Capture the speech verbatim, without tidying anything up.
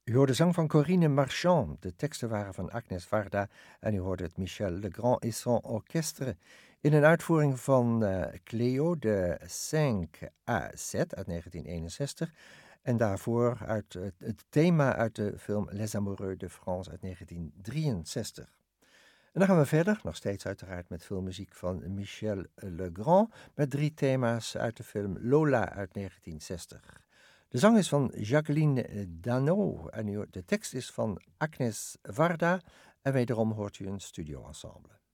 U hoorde zang van Corinne Marchand. De teksten waren van Agnès Varda en u hoorde het Michel Legrand et son orchestre in een uitvoering van uh, Cléo de cinq à sept uit negentien eenenzestig en daarvoor uit het, het thema uit de film Les Amoureux de France uit negentien drieënzestig. En dan gaan we verder, nog steeds uiteraard met filmmuziek van Michel Legrand, met drie thema's uit de film Lola uit negentien zestig. De zang is van Jacqueline Dano en de tekst is van Agnès Varda en wederom hoort u een studioensemble.